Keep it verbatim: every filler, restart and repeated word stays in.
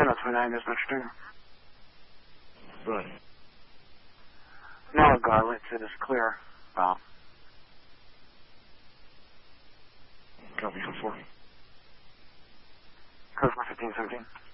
ten twenty-nine dispatch two. Right. No, Garlitz, it is clear. Wow. Copy, code four. Code four fifteen seventeen.